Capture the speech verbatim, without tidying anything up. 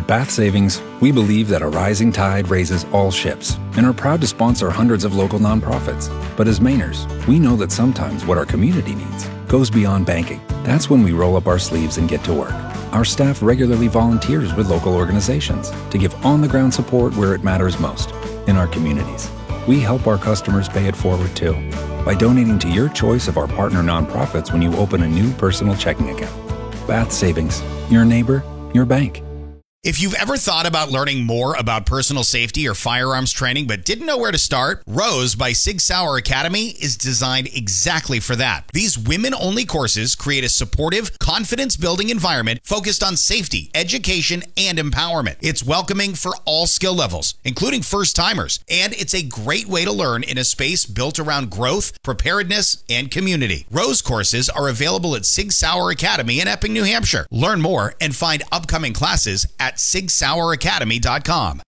At Bath Savings, we believe that a rising tide raises all ships and are proud to sponsor hundreds of local nonprofits. But as Mainers, we know that sometimes what our community needs goes beyond banking. That's when we roll up our sleeves and get to work. Our staff regularly volunteers with local organizations to give on-the-ground support where it matters most, in our communities. We help our customers pay it forward too, by donating to your choice of our partner nonprofits when you open a new personal checking account. Bath Savings, your neighbor, your bank. If you've ever thought about learning more about personal safety or firearms training but didn't know where to start, Rose by Sig Sauer Academy is designed exactly for that. These women-only courses create a supportive, confidence-building environment focused on safety, education, and empowerment. It's welcoming for all skill levels, including first-timers, and it's a great way to learn in a space built around growth, preparedness, and community. Rose courses are available at Sig Sauer Academy in Epping, New Hampshire. Learn more and find upcoming classes at sig sauer academy dot com.